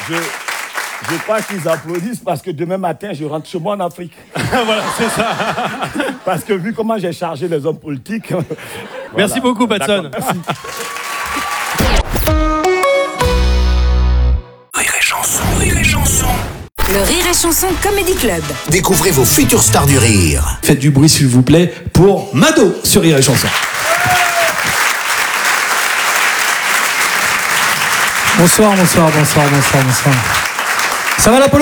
Je crois qu'ils applaudissent parce que demain matin, je rentre chez moi en Afrique. Voilà, c'est ça. Parce que vu comment j'ai chargé les hommes politiques... Voilà. Merci beaucoup, Patson. Merci. Rire et chanson, rire et chanson. Le Rire et Chanson Comedy Club. Découvrez vos futures stars du rire. Faites du bruit s'il vous plaît pour Mado sur Rire et Chanson. Bonsoir. Ça va l'Apollo ?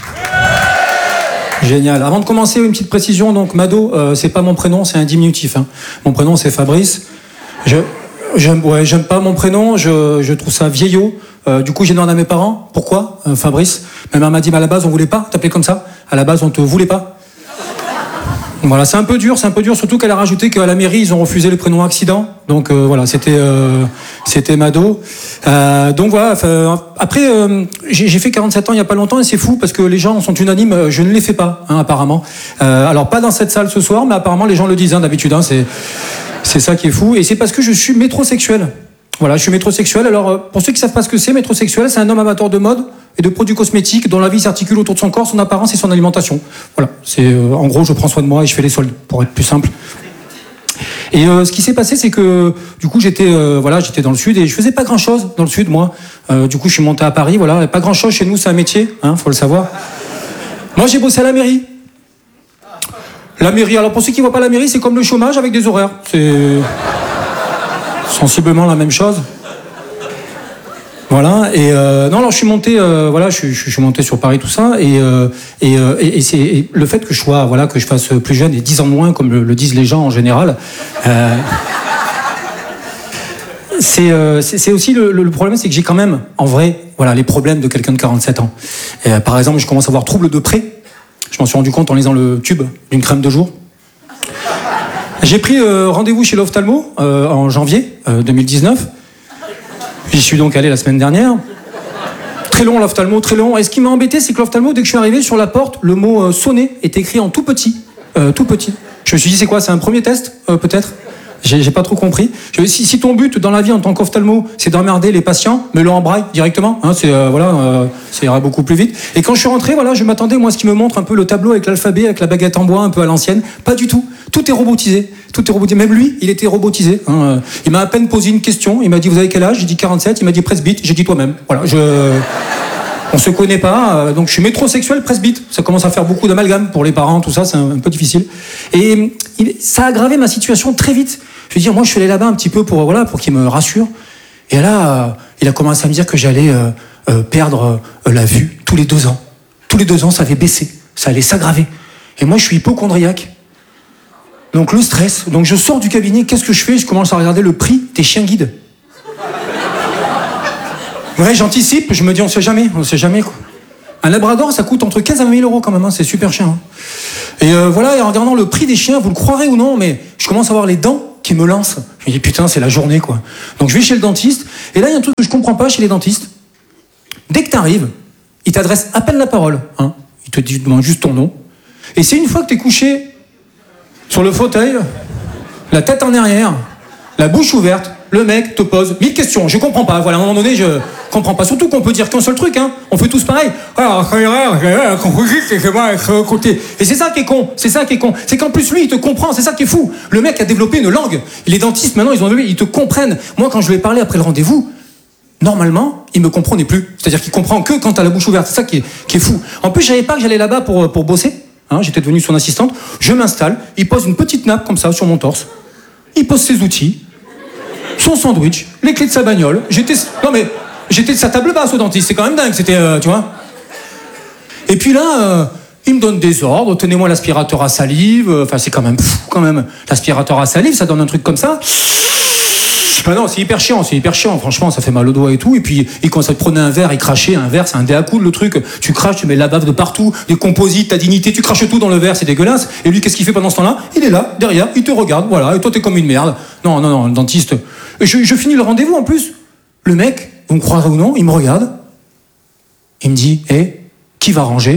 Génial. Avant de commencer, une petite précision. Donc Mado, c'est pas mon prénom, c'est un diminutif. Hein. Mon prénom c'est Fabrice. J'aime pas mon prénom, je trouve ça vieillot. Du coup, j'ai demandé à mes parents, pourquoi Fabrice ? Ma mère m'a dit, à la base, on voulait pas t'appeler comme ça. À la base, on te voulait pas. Voilà, c'est un peu dur, surtout qu'elle a rajouté qu'à la mairie, ils ont refusé le prénom accident. Donc voilà, c'était Mado. Donc voilà, après, j'ai fait 47 ans il y a pas longtemps et c'est fou parce que les gens sont unanimes, je ne les fais pas, hein, apparemment. Alors pas dans cette salle ce soir, mais apparemment les gens le disent, hein, d'habitude, hein, c'est ça qui est fou. Et c'est parce que je suis métrosexuel. Voilà, je suis métrosexuel. Alors, pour ceux qui savent pas ce que c'est, métrosexuel, c'est un homme amateur de mode et de produits cosmétiques dont la vie s'articule autour de son corps, son apparence et son alimentation. Voilà, c'est en gros, je prends soin de moi et je fais les soldes, pour être plus simple. Et ce qui s'est passé, c'est que du coup, j'étais dans le sud et je faisais pas grand-chose dans le sud, moi. Du coup, je suis monté à Paris. Voilà, et pas grand-chose chez nous, c'est un métier, hein, faut le savoir. Moi, j'ai bossé à la mairie. La mairie. Alors, pour ceux qui voient pas la mairie, c'est comme le chômage avec des horaires. C'est sensiblement la même chose. Voilà, et non, alors je suis monté, je suis monté sur Paris, tout ça, et c'est le fait que je sois, que je fasse plus jeune et 10 ans de moins, comme le disent les gens en général. C'est aussi le problème, c'est que j'ai quand même, en vrai, les problèmes de quelqu'un de 47 ans. Par exemple, je commence à avoir trouble de près. Je m'en suis rendu compte en lisant le tube d'une crème de jour. J'ai pris rendez-vous chez l'ophtalmo en janvier 2019. J'y suis donc allé la semaine dernière. Très long l'ophtalmo, très long. Et ce qui m'a embêté, c'est que l'ophtalmo, dès que je suis arrivé sur la porte, le mot sonner est écrit en tout petit. Tout petit. Je me suis dit, c'est quoi ? C'est un premier test peut-être ? J'ai pas trop compris. Si ton but dans la vie en tant qu'ophtalmo, c'est d'emmerder les patients, mets-le en braille directement. Hein, ça ira beaucoup plus vite. Et quand je suis rentré, je m'attendais moi à ce qu'il me montre un peu le tableau avec l'alphabet, avec la baguette en bois, un peu à l'ancienne. Pas du tout. Tout est robotisé. Même lui, il était robotisé. Hein. Il m'a à peine posé une question. Il m'a dit, vous avez quel âge ? J'ai dit 47. Il m'a dit presbyte. J'ai dit toi-même. Voilà. On se connaît pas, donc je suis métrosexuel presbyte. Ça commence à faire beaucoup d'amalgame pour les parents, tout ça, c'est un peu difficile. Et ça a aggravé ma situation très vite. Je veux dire, moi je suis allé là-bas un petit peu pour qu'il me rassure. Et là, il a commencé à me dire que j'allais perdre la vue tous les 2 ans. Tous les 2 ans, ça allait baisser, ça allait s'aggraver. Et moi je suis hypocondriaque. Donc le stress. Donc je sors du cabinet, qu'est-ce que je fais ? Je commence à regarder le prix des chiens guides. Ouais, j'anticipe, je me dis on sait jamais quoi. Un labrador, ça coûte entre 15 à 20 000 euros quand même, hein, c'est super cher. Hein. Et et en regardant le prix des chiens, vous le croirez ou non, mais je commence à voir les dents qui me lancent. Je me dis putain, c'est la journée quoi. Donc je vais chez le dentiste, et là il y a un truc que je comprends pas chez les dentistes. Dès que t'arrives, ils t'adressent à peine la parole, hein. Ils te demandent juste ton nom. Et c'est une fois que t'es couché sur le fauteuil, la tête en arrière, la bouche ouverte, le mec te pose 1000 questions. Je comprends pas. Voilà, à un moment donné, je comprends pas. Surtout qu'on peut dire qu'un seul truc, hein. On fait tous pareil. Et c'est ça qui est con. C'est qu'en plus, lui, il te comprend. C'est ça qui est fou. Le mec a développé une langue. Les dentistes, maintenant, ils te comprennent. Moi, quand je lui ai parlé après le rendez-vous, normalement, il me comprenait plus. C'est-à-dire qu'il comprend que quand t'as la bouche ouverte. C'est ça qui est fou. En plus, je savais pas que j'allais là-bas pour bosser. Hein, j'étais devenu son assistante. Je m'installe. Il pose une petite nappe comme ça sur mon torse. Il pose ses outils. Son sandwich, les clés de sa bagnole. J'étais de sa table basse au dentiste, c'est quand même dingue, c'était, tu vois. Et puis là, il me donne des ordres, tenez-moi l'aspirateur à salive, c'est quand même fou, l'aspirateur à salive, ça donne un truc comme ça. Non, c'est hyper chiant, franchement, ça fait mal au doigt et tout. Et puis, il commence à te prendre un verre, il crachait, un verre, c'est un dé à coude, le truc. Tu craches, tu mets de la bave de partout, des composites, ta dignité, tu craches tout dans le verre, c'est dégueulasse. Et lui, qu'est-ce qu'il fait pendant ce temps-là ? Il est là, derrière, il te regarde, voilà, et toi, t'es comme une merde. Non, le dentiste. Et je finis le rendez-vous, en plus. Le mec, vous me croirez ou non, il me regarde. Il me dit, qui va ranger ?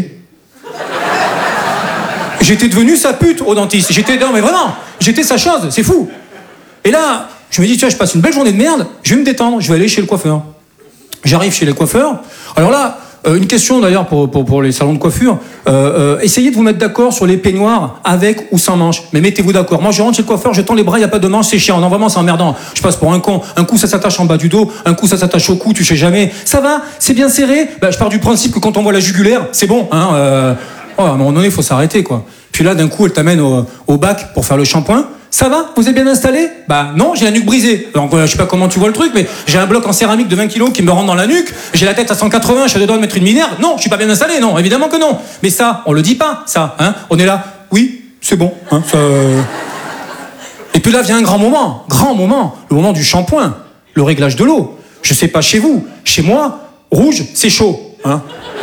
J'étais devenu sa pute au dentiste. J'étais sa chose, c'est fou. Et là, je me dis, je passe une belle journée de merde, je vais me détendre, je vais aller chez le coiffeur. J'arrive chez le coiffeur. Alors là, Une question d'ailleurs pour les salons de coiffure. Essayez de vous mettre d'accord sur les peignoirs avec ou sans manches. Mais mettez-vous d'accord. Moi je rentre chez le coiffeur, je tends les bras, il n'y a pas de manches, c'est chiant. Non vraiment c'est emmerdant. Je passe pour un con. Un coup ça s'attache en bas du dos, un coup ça s'attache au cou, tu sais jamais. Ça va? C'est bien serré? Je pars du principe que quand on voit la jugulaire, c'est bon. Hein, à un moment donné, il faut s'arrêter quoi. Puis là d'un coup elle t'amène au bac pour faire le shampoing. Ça va? Vous êtes bien installé? Non, j'ai la nuque brisée. Donc je sais pas comment tu vois le truc, mais j'ai un bloc en céramique de 20 kilos qui me rentre dans la nuque, j'ai la tête à 180, je suis à deux doigts de mettre une minerve. Non, je suis pas bien installé, non, évidemment que non. Mais ça, on le dit pas, ça, hein. On est là, oui, c'est bon, hein, ça... Et puis là vient un grand moment, le moment du shampoing, le réglage de l'eau. Je sais pas chez vous, chez moi, rouge, c'est chaud, hein.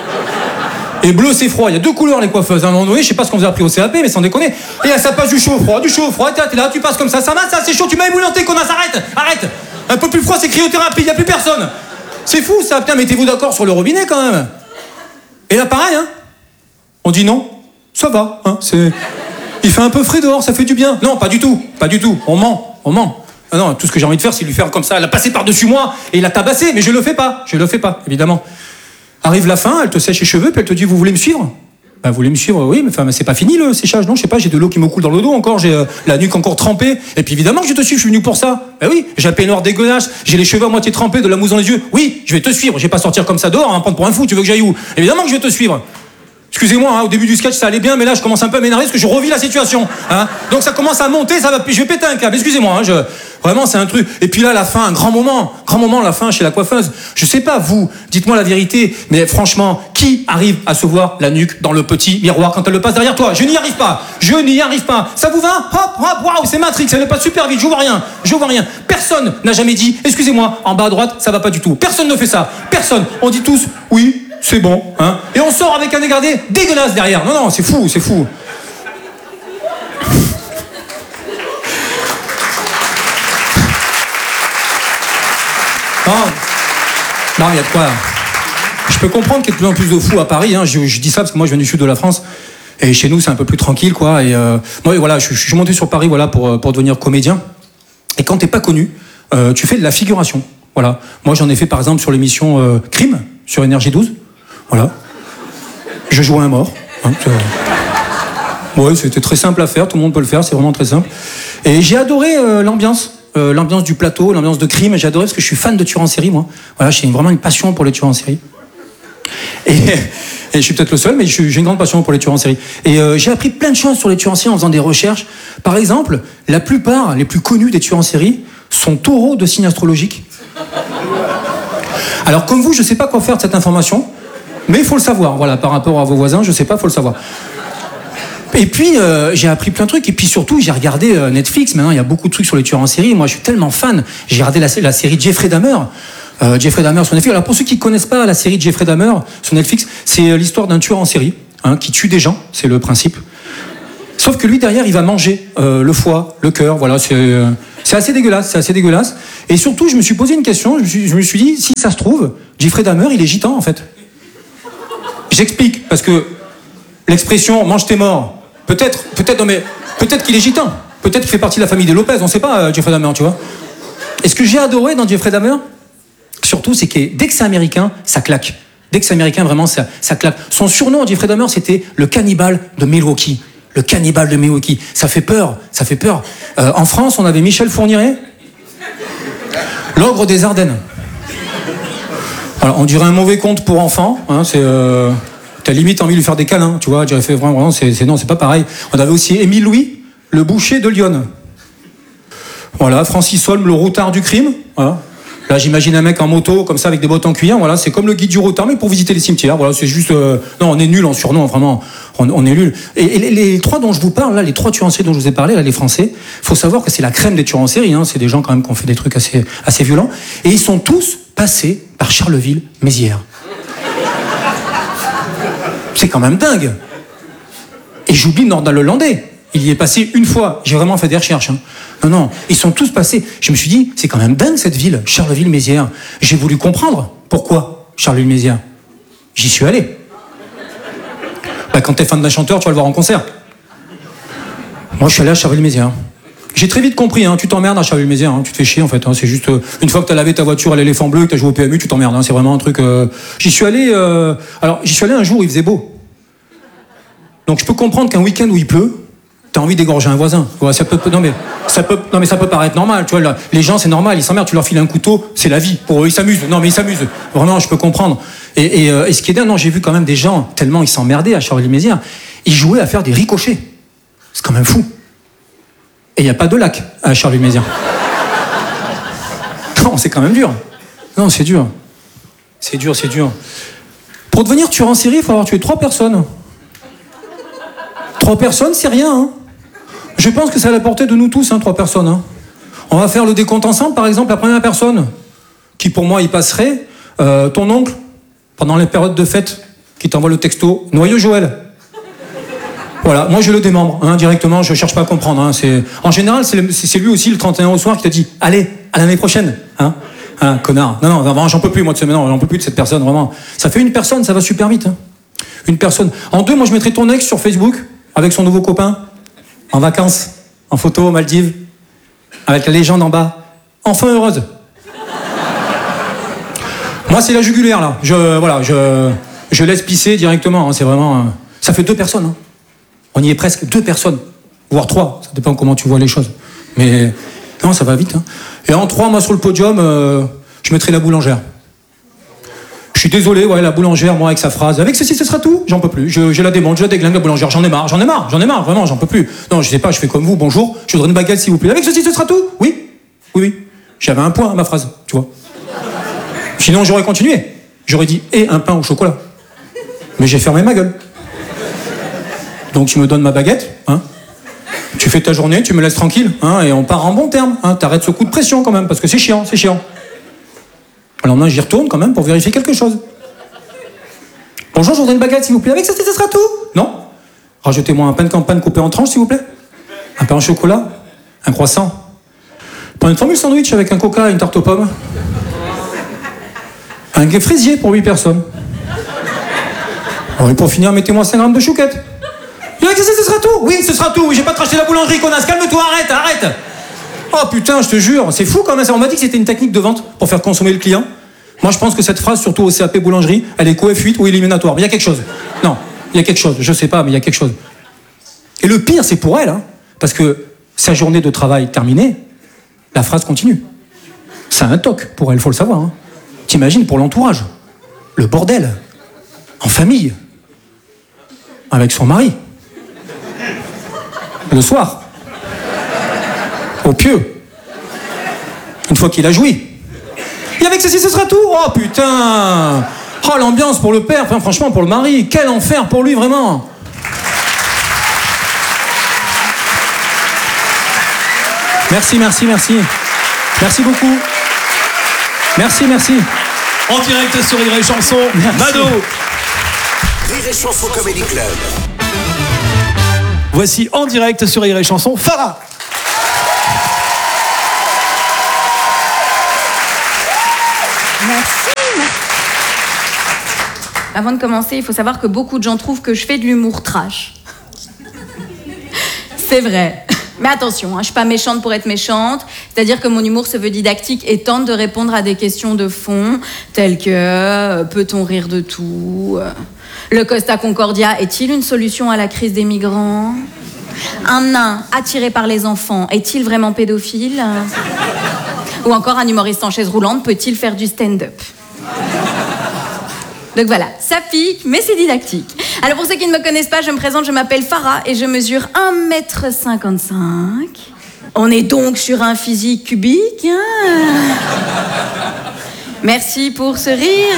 Et bleu, c'est froid. Il y a deux couleurs, les coiffeuses. À un moment donné, je sais pas ce qu'on vous a appris au CAP, mais sans déconner. Et là, ça passe du chaud au froid. T'es là, tu passes comme ça va, ça, c'est chaud. Tu m'as ébouillanté, connasse, arrête. Un peu plus froid, c'est cryothérapie, y a plus personne. C'est fou, ça. Putain, mettez-vous d'accord sur le robinet, quand même. Et là, pareil, hein. On dit non, ça va, hein. Il fait un peu frais dehors, ça fait du bien. Non, pas du tout. On ment. Ah non, tout ce que j'ai envie de faire, c'est lui faire comme ça, la passer par-dessus moi et la tabasser. Mais je le fais pas, évidemment. Arrive la fin, elle te sèche les cheveux, puis elle te dit, vous voulez me suivre? Vous voulez me suivre, oui, mais enfin, c'est pas fini le séchage, non, je sais pas, j'ai de l'eau qui me coule dans le dos encore, j'ai la nuque encore trempée, et puis évidemment que je te suis, je suis venu pour ça. Oui, j'ai un peignoir dégueulasse, j'ai les cheveux à moitié trempés, de la mousse dans les yeux, oui, je vais te suivre, je vais pas sortir comme ça dehors, prendre pour un fou, tu veux que j'aille où? Évidemment que je vais te suivre. Excusez-moi, hein, au début du sketch ça allait bien, mais là je commence un peu à m'énerver parce que je revis la situation. Hein. Donc ça commence à monter, je vais péter un câble. Excusez-moi, hein, vraiment c'est un truc. Et puis là la fin, un grand moment la fin chez la coiffeuse. Je sais pas vous, dites-moi la vérité, mais franchement, qui arrive à se voir la nuque dans le petit miroir quand elle le passe derrière toi? Je n'y arrive pas. Ça vous va? Hop, waouh, c'est Matrix, elle le passe super vite. Je vois rien. Personne n'a jamais dit, excusez-moi, en bas à droite, ça va pas du tout. Personne ne fait ça. Personne. On dit tous, oui. C'est bon, hein. Et on sort avec un dégradé dégueulasse derrière. Non, c'est fou. Non, il y a de quoi. Je peux comprendre qu'il y ait de plus en plus de fous à Paris, hein. Je dis ça parce que moi je viens du sud de la France. Et chez nous c'est un peu plus tranquille, quoi. Et moi voilà, je suis monté sur Paris, voilà, pour devenir comédien. Et quand t'es pas connu, tu fais de la figuration. Voilà. Moi j'en ai fait par exemple sur l'émission Crime, sur Énergie 12. Voilà. Je jouais un mort. Hein, ouais, c'était très simple à faire, tout le monde peut le faire, c'est vraiment très simple. Et j'ai adoré l'ambiance du plateau, l'ambiance de Crime, j'ai adoré parce que je suis fan de tueurs en série, moi. Voilà, j'ai vraiment une passion pour les tueurs en série. Et je suis peut-être le seul, mais j'ai une grande passion pour les tueurs en série. Et j'ai appris plein de choses sur les tueurs en série en faisant des recherches. Par exemple, la plupart, les plus connus des tueurs en série, sont taureaux de signes astrologiques. Alors comme vous, je sais pas quoi faire de cette information. Mais il faut le savoir, voilà, par rapport à vos voisins, je sais pas, faut le savoir. Et puis, j'ai appris plein de trucs, et puis surtout, j'ai regardé Netflix, maintenant il y a beaucoup de trucs sur les tueurs en série, moi je suis tellement fan, j'ai regardé la série Jeffrey Dahmer sur Netflix. Alors pour ceux qui connaissent pas la série Jeffrey Dahmer sur Netflix, c'est l'histoire d'un tueur en série, hein, qui tue des gens, c'est le principe. Sauf que lui, derrière, il va manger le foie, le cœur, voilà, c'est assez dégueulasse, Et surtout, je me suis posé une question, je me suis dit, si ça se trouve, Jeffrey Dahmer, il est gitan, en fait. J'explique, parce que l'expression « mange tes morts », peut-être qu'il est gitan, peut-être qu'il fait partie de la famille des Lopez, on sait pas, Jeffrey Dahmer, tu vois. Et ce que j'ai adoré dans Jeffrey Dahmer, surtout, c'est que dès que c'est américain, ça claque. Dès que c'est américain, vraiment, ça claque. Son surnom, Jeffrey Dahmer, c'était le cannibale de Milwaukee. Le cannibale de Milwaukee. Ça fait peur. En France, on avait Michel Fourniret, l'ogre des Ardennes. Alors, on dirait un mauvais conte pour enfants, hein, t'as limite envie de lui faire des câlins, tu vois, j'aurais fait vraiment, non, c'est pas pareil. On avait aussi Émile Louis, le boucher de Lyon. Voilà, Francis Holm, le routard du crime, voilà. Là, j'imagine un mec en moto, comme ça, avec des bottes en cuir, voilà, c'est comme le guide du routard, mais pour visiter les cimetières, voilà, c'est juste, non, on est nul en surnom, vraiment, on est nul. Et les trois dont je vous parle, là, les trois tueurs en série dont je vous ai parlé, là, les Français, faut savoir que c'est la crème des tueurs en série, hein, c'est des gens quand même qui ont fait des trucs assez violents, et ils sont tous passés par Charleville-Mézières. C'est quand même dingue. Et j'oublie Nordal-le-Landais. Il y est passé une fois. J'ai vraiment fait des recherches. Hein. Non, ils sont tous passés. Je me suis dit, c'est quand même dingue cette ville, Charleville-Mézières. J'ai voulu comprendre pourquoi Charleville-Mézières. J'y suis allé. Quand t'es fan d'un chanteur, tu vas le voir en concert. Moi, je suis allé à Charleville-Mézières. J'ai très vite compris, hein, tu t'emmerdes à Charleville-Mézières, hein, tu te fais chier en fait. Hein, c'est juste une fois que t'as lavé ta voiture à l'éléphant bleu, que t'as joué au PMU, tu t'emmerdes. Hein, c'est vraiment un truc. J'y suis allé un jour, il faisait beau. Donc je peux comprendre qu'un week-end où il pleut, t'as envie d'égorger un voisin. Ouais, ça peut paraître normal. Tu vois, là, les gens c'est normal, ils s'emmerdent. Tu leur files un couteau, c'est la vie. Pour eux, ils s'amusent. Non mais ils s'amusent. Vraiment, je peux comprendre. Et ce qui est dingue, non, j'ai vu quand même des gens tellement ils s'emmerdaient à Charleville-Mézières, ils jouaient à faire des ricochets. C'est quand même fou. Et il n'y a pas de lac à Charleville-Mézières. Non, c'est quand même dur. Non, c'est dur. C'est dur. Pour devenir tueur en série, il faut avoir tué 3 personnes. 3 personnes, c'est rien. Hein. Je pense que c'est à la portée de nous tous, 3 personnes. Hein. On va faire le décompte ensemble, par exemple, la première personne, qui pour moi y passerait, ton oncle, pendant les périodes de fête, qui t'envoie le texto « Noyau Joël ». Voilà, moi je le démembre, directement, je cherche pas à comprendre. Hein, en général, c'est lui aussi le 31 au soir qui te dit « Allez, à l'année prochaine hein, connard. Non, vraiment, j'en peux plus, moi, j'en peux plus de cette personne, vraiment. Ça fait une personne, ça va super vite. Hein. Une personne. En 2, moi je mettrais ton ex sur Facebook, avec son nouveau copain, en vacances, en photo aux Maldives, avec la légende en bas. Enfin heureuse. Moi c'est la jugulaire, là. Je laisse pisser directement, hein, c'est vraiment... Ça fait 2 personnes, hein. On y est presque, 2 personnes, voire 3, ça dépend comment tu vois les choses. Mais non, ça va vite. Hein. Et en 3, moi sur le podium, je mettrai la boulangère. Je suis désolé, ouais, la boulangère, moi avec sa phrase, avec ceci ce sera tout, j'en peux plus. Je la démonte, je la déglingue la boulangère, j'en ai marre, vraiment, j'en peux plus. Non, je sais pas, je fais comme vous, bonjour, je voudrais une baguette s'il vous plaît. Avec ceci ce sera tout? Oui. J'avais un point à ma phrase, tu vois. Sinon j'aurais continué. J'aurais dit, et un pain au chocolat. Mais j'ai fermé ma gueule. Donc tu me donnes ma baguette, hein. Tu fais ta journée, tu me laisses tranquille, hein, et on part en bon terme. Hein. T'arrêtes ce coup de pression quand même, parce que c'est chiant. Alors maintenant j'y retourne quand même pour vérifier quelque chose. Bonjour, je voudrais une baguette s'il vous plaît. Avec ça sera tout? Non. Rajoutez-moi un pain de campagne coupé en tranches s'il vous plaît. Un pain au chocolat, un croissant. Pas une formule sandwich avec un coca et une tarte aux pommes. Un fraisier pour 8 personnes. Et pour finir, mettez-moi 5 grammes de chouquette. Ce sera tout? Oui, ce sera tout. Oui, j'ai pas craché la boulangerie, connasse. Calme-toi, arrête. Oh putain, je te jure, c'est fou quand même. On m'a dit que c'était une technique de vente pour faire consommer le client. Moi, je pense que cette phrase, surtout au CAP boulangerie, elle est coeffuite ou éliminatoire. Mais il y a quelque chose. Non, il y a quelque chose. Je sais pas, mais il y a quelque chose. Et le pire, c'est pour elle, hein, parce que sa journée de travail terminée, la phrase continue. C'est un toc pour elle, faut le savoir. Hein. T'imagines pour l'entourage, le bordel, en famille, avec son mari. Le soir, au pieu, une fois qu'il a joui. Et avec ceci, ce sera tout. Oh putain. Oh l'ambiance pour le père, enfin, franchement pour le mari, quel enfer pour lui vraiment. Merci beaucoup. Merci. En direct sur Rire et Chanson, Mado. Rire et Chanson Comedy Club. Voici en direct sur Rire et Chanson, Farah. Merci. Avant de commencer, il faut savoir que beaucoup de gens trouvent que je fais de l'humour trash. C'est vrai. Mais attention, je suis pas méchante pour être méchante. C'est-à-dire que mon humour se veut didactique et tente de répondre à des questions de fond, telles que peut-on rire de tout? Le Costa Concordia est-il une solution à la crise des migrants? Un nain attiré par les enfants est-il vraiment pédophile? Ou encore un humoriste en chaise roulante peut-il faire du stand-up? Donc voilà, ça pique, mais c'est didactique. Alors pour ceux qui ne me connaissent pas, je me présente, je m'appelle Farah et je mesure 1m55. On est donc sur un physique cubique. Hein. Merci pour ce rire.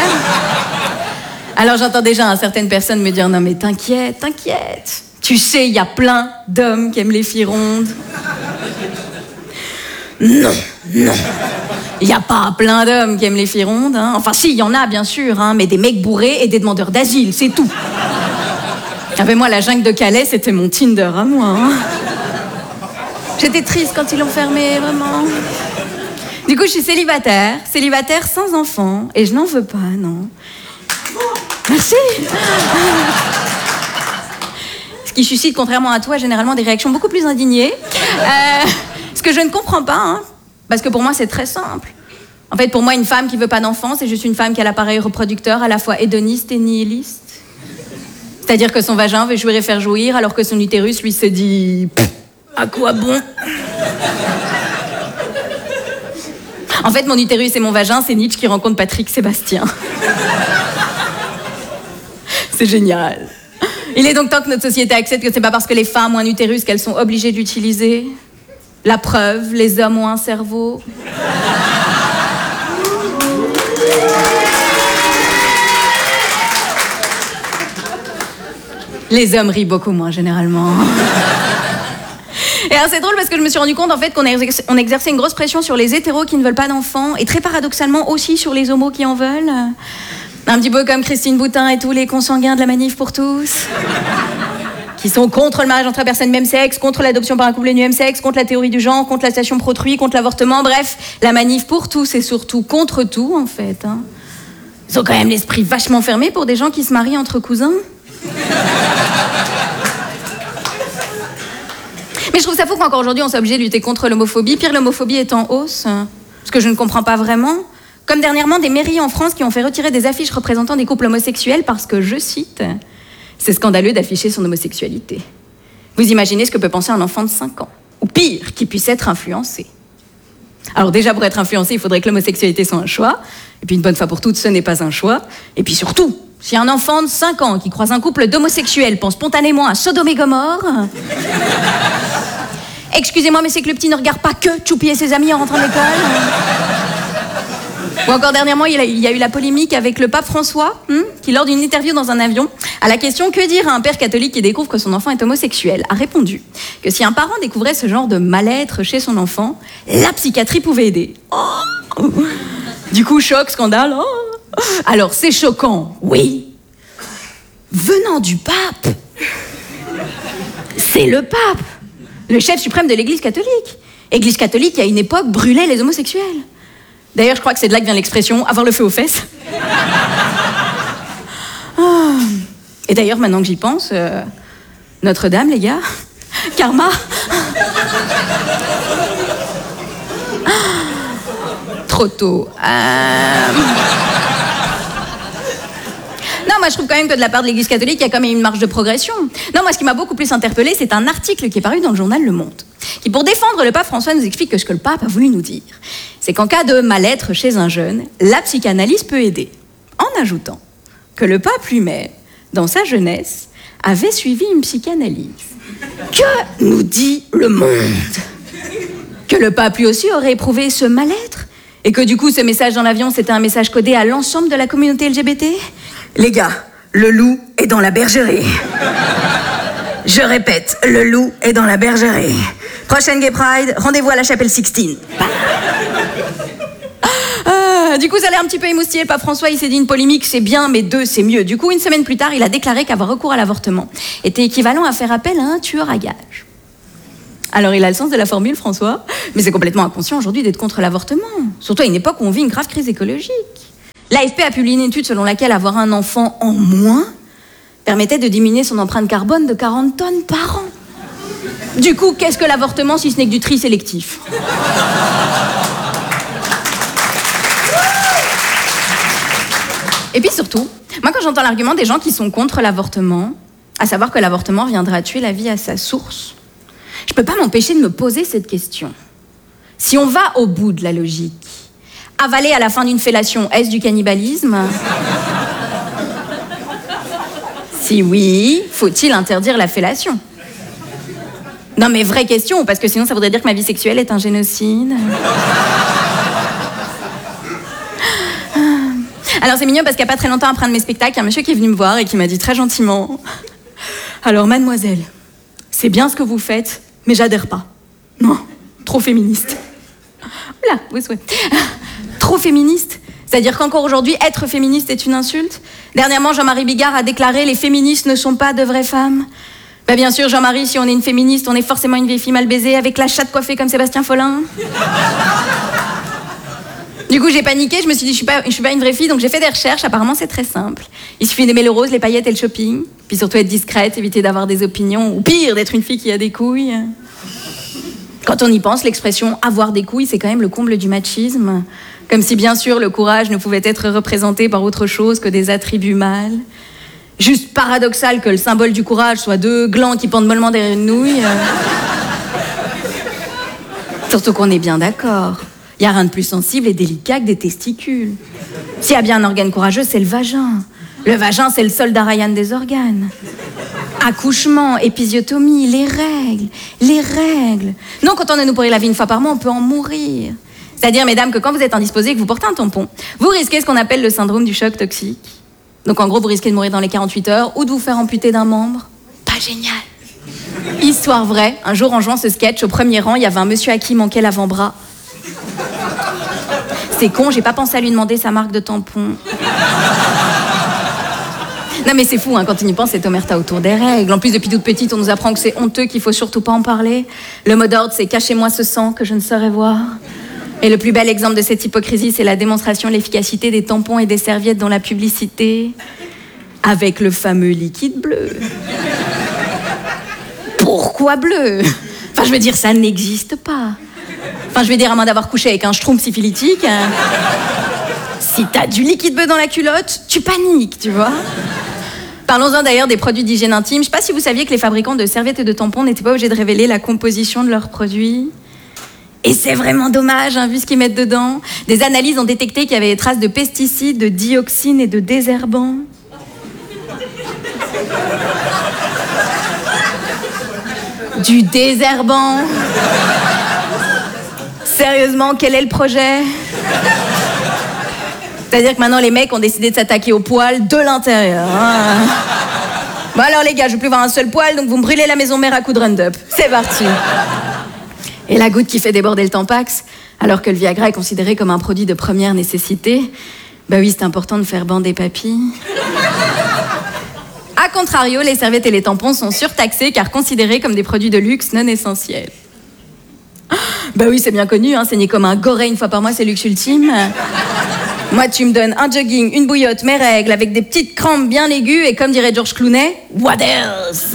Alors j'entends déjà certaines personnes me dire « Non mais t'inquiète. Tu sais, il y a plein d'hommes qui aiment les filles rondes. » Non. Il n'y a pas plein d'hommes qui aiment les filles rondes. Hein. Enfin si, il y en a bien sûr, hein, mais des mecs bourrés et des demandeurs d'asile, c'est tout. Avec moi, la jungle de Calais, c'était mon Tinder à moi. Hein. J'étais triste quand ils l'ont fermé, vraiment. Du coup, je suis célibataire sans enfant, et je n'en veux pas, non. Merci. Ce qui suscite, contrairement à toi, généralement des réactions beaucoup plus indignées. Ce que je ne comprends pas, hein, parce que pour moi, c'est très simple. En fait, pour moi, une femme qui veut pas d'enfant, c'est juste une femme qui a l'appareil reproducteur à la fois hédoniste et nihiliste. C'est-à-dire que son vagin veut jouir et faire jouir, alors que son utérus, lui, se dit... À quoi bon? En fait, mon utérus et mon vagin, c'est Nietzsche qui rencontre Patrick Sébastien. C'est génial. Il est donc temps que notre société accepte que c'est pas parce que les femmes ont un utérus qu'elles sont obligées de l'utiliser. La preuve, les hommes ont un cerveau. Les hommes rient beaucoup moins, généralement. Et alors c'est drôle parce que je me suis rendu compte en fait qu'on exerçait une grosse pression sur les hétéros qui ne veulent pas d'enfants et très paradoxalement aussi sur les homos qui en veulent. Un petit peu comme Christine Boutin et tous les consanguins de la Manif pour tous. Qui sont contre le mariage entre personnes même sexe, contre l'adoption par un couple du même sexe, contre la théorie du genre, contre la station pro-autrui, contre l'avortement, bref, la Manif pour tous et surtout contre tout en fait. Hein. Ils ont quand même l'esprit vachement fermé pour des gens qui se marient entre cousins. Mais je trouve ça fou qu'encore aujourd'hui on soit obligé de lutter contre l'homophobie. Pire, l'homophobie est en hausse. Ce que je ne comprends pas vraiment. Comme dernièrement des mairies en France qui ont fait retirer des affiches représentant des couples homosexuels parce que, je cite, c'est scandaleux d'afficher son homosexualité. Vous imaginez ce que peut penser un enfant de 5 ans. Ou pire, qui puisse être influencé. Alors déjà, pour être influencé, il faudrait que l'homosexualité soit un choix. Et puis une bonne fois pour toutes, ce n'est pas un choix. Et puis surtout, si un enfant de 5 ans qui croise un couple d'homosexuels pense spontanément à Sodome et Gomorre... Excusez-moi, mais c'est que le petit ne regarde pas que Choupi et ses amis en rentrant de l'école. Ou encore dernièrement, il y a eu la polémique avec le pape François, qui lors d'une interview dans un avion, à la question « Que dire à un père catholique qui découvre que son enfant est homosexuel ?» a répondu que si un parent découvrait ce genre de mal-être chez son enfant, la psychiatrie pouvait aider. Oh, du coup, choc, scandale. Oh. Alors, c'est choquant, oui. Venant du pape, c'est le pape, le chef suprême de l'Église catholique. Église catholique qui, à une époque, brûlait les homosexuels. D'ailleurs, je crois que c'est de là que vient l'expression « avoir le feu aux fesses ». Oh. Et d'ailleurs, maintenant que j'y pense, Notre-Dame, les gars, karma. Trop tôt. Non, moi je trouve quand même que de la part de l'Église catholique, il y a quand même une marge de progression. Non, moi ce qui m'a beaucoup plus interpellée, c'est un article qui est paru dans le journal Le Monde, qui pour défendre le pape François nous explique que ce que le pape a voulu nous dire, c'est qu'en cas de mal-être chez un jeune, la psychanalyse peut aider, en ajoutant que le pape lui-même, dans sa jeunesse, avait suivi une psychanalyse. Que nous dit Le Monde? Que le pape lui aussi aurait éprouvé ce mal-être? Et que du coup ce message dans l'avion c'était un message codé à l'ensemble de la communauté LGBT? Les gars, le loup est dans la bergerie. Je répète, le loup est dans la bergerie. Prochaine Gay Pride, rendez-vous à la chapelle Sixtine. Du coup, ça allait un petit peu émoustillé. Le pape François, il s'est dit une polémique, c'est bien, mais 2, c'est mieux. Du coup, une semaine plus tard, il a déclaré qu'avoir recours à l'avortement était équivalent à faire appel à un tueur à gages. Alors, il a le sens de la formule, François, mais c'est complètement inconscient aujourd'hui d'être contre l'avortement. Surtout à une époque où on vit une grave crise écologique. L'AFP a publié une étude selon laquelle avoir un enfant en moins permettait de diminuer son empreinte carbone de 40 tonnes par an. Du coup, qu'est-ce que l'avortement si ce n'est que du tri sélectif? Et puis surtout, moi quand j'entends l'argument des gens qui sont contre l'avortement, à savoir que l'avortement viendra tuer la vie à sa source, je peux pas m'empêcher de me poser cette question. Si on va au bout de la logique, avaler à la fin d'une fellation, est-ce du cannibalisme? Si oui, faut-il interdire la fellation? Non mais vraie question, parce que sinon ça voudrait dire que ma vie sexuelle est un génocide. Alors c'est mignon parce qu'il n'y a pas très longtemps après un de mes spectacles, il y a un monsieur qui est venu me voir et qui m'a dit très gentiment « Alors mademoiselle, c'est bien ce que vous faites, mais j'adhère pas. Non, trop féministe. » Oula, oui, ouais. Trop féministe? C'est-à-dire qu'encore aujourd'hui, être féministe est une insulte? Dernièrement, Jean-Marie Bigard a déclaré « Les féministes ne sont pas de vraies femmes ». Bah bien sûr, Jean-Marie, si on est une féministe, on est forcément une vieille fille mal baisée avec la chatte coiffée comme Sébastien Follin. Du coup, j'ai paniqué, je me suis dit, je suis pas une vraie fille, donc j'ai fait des recherches, apparemment c'est très simple. Il suffit d'aimer le rose, les paillettes et le shopping, puis surtout être discrète, éviter d'avoir des opinions, ou pire, d'être une fille qui a des couilles. Quand on y pense, l'expression « avoir des couilles », c'est quand même le comble du machisme. Comme si, bien sûr, le courage ne pouvait être représenté par autre chose que des attributs mâles. Juste paradoxal que le symbole du courage soit deux glands qui pendent mollement derrière une nouille. Surtout qu'on est bien d'accord. Il n'y a rien de plus sensible et délicat que des testicules. S'il y a bien un organe courageux, c'est le vagin. Le vagin, c'est le soldat Ryan des organes. Accouchement, épisiotomie, les règles. Non, quand on a nous pourrir la vie une fois par mois, on peut en mourir. C'est-à-dire, mesdames, que quand vous êtes indisposées et que vous portez un tampon, vous risquez ce qu'on appelle le syndrome du choc toxique. Donc en gros, vous risquez de mourir dans les 48 heures ou de vous faire amputer d'un membre. Pas génial. Histoire vraie, un jour en jouant ce sketch, au premier rang, il y avait un monsieur à qui manquait l'avant-bras. C'est con, j'ai pas pensé à lui demander sa marque de tampon. Non mais c'est fou, hein, quand on y pense, c'est omerta autour des règles. En plus, depuis toute petite, on nous apprend que c'est honteux, qu'il faut surtout pas en parler. Le mot d'ordre, c'est « cachez-moi ce sang que je ne saurais voir ». Et le plus bel exemple de cette hypocrisie, c'est la démonstration de l'efficacité des tampons et des serviettes dans la publicité, avec le fameux liquide bleu. Pourquoi bleu? Enfin, je veux dire, ça n'existe pas. Enfin, je veux dire, à moins d'avoir couché avec un schtroumpf syphilitique, hein. Si t'as du liquide bleu dans la culotte, tu paniques, tu vois. Parlons-en d'ailleurs des produits d'hygiène intime. Je sais pas si vous saviez que les fabricants de serviettes et de tampons n'étaient pas obligés de révéler la composition de leurs produits. Et c'est vraiment dommage, hein, vu ce qu'ils mettent dedans. Des analyses ont détecté qu'il y avait des traces de pesticides, de dioxines et de désherbants. Du désherbant. Sérieusement, quel est le projet? C'est-à-dire que maintenant, les mecs ont décidé de s'attaquer aux poils de l'intérieur. Hein. Bon alors les gars, je veux plus voir un seul poil, donc vous me brûlez la maison mère à coups de Roundup. C'est parti. Et la goutte qui fait déborder le Tampax, alors que le Viagra est considéré comme un produit de première nécessité, bah oui, c'est important de faire bander papy. A contrario, les serviettes et les tampons sont surtaxés car considérés comme des produits de luxe non essentiels. Bah oui, c'est bien connu, hein, saigner comme un goré une fois par mois, c'est luxe ultime. Moi, tu me donnes un jogging, une bouillotte, mes règles, avec des petites crampes bien aiguës, et comme dirait George Clooney, what else?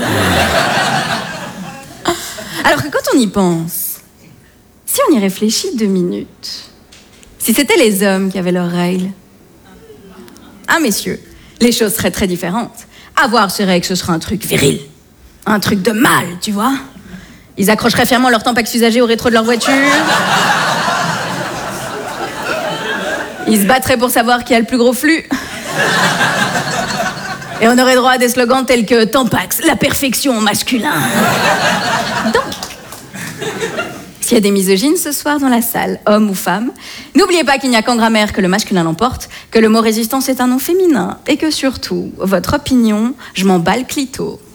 Alors que quand on y pense, si on y réfléchit 2 minutes, si c'était les hommes qui avaient leurs règles, ah messieurs, les choses seraient très différentes. Avoir ces règles, ce serait un truc viril, un truc de mâle, tu vois. Ils accrocheraient fièrement leur Tampax usagé au rétro de leur voiture. Ils se battraient pour savoir qui a le plus gros flux. Et on aurait droit à des slogans tels que Tampax, la perfection masculin. Donc, s'il y a des misogynes ce soir dans la salle, hommes ou femmes, n'oubliez pas qu'il n'y a qu'en grammaire que le masculin l'emporte, que le mot résistance est un nom féminin, et que surtout, votre opinion, je m'en bats le clito.